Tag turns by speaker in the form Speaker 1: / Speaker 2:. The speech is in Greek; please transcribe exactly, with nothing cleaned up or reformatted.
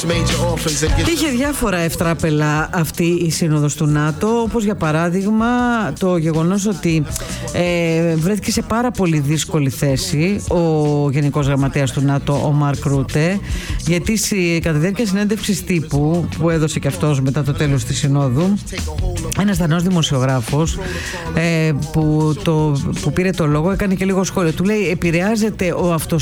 Speaker 1: Είχε διάφορα ευτράπελα αυτή η σύνοδος του ΝΑΤΟ, όπως για παράδειγμα το γεγονός ότι ε, βρέθηκε σε πάρα πολύ δύσκολη θέση ο Γενικός Γραμματέας του ΝΑΤΟ, ο Μαρκ Ρούτε, γιατί κατά τη διάρκεια συνέντευξης τύπου που έδωσε και αυτός μετά το τέλος της συνόδου, ένας Δανός δημοσιογράφος ε, που, το, που πήρε το λόγο έκανε και λίγο σχόλιο. Του λέει: επηρεάζεται ο αυτός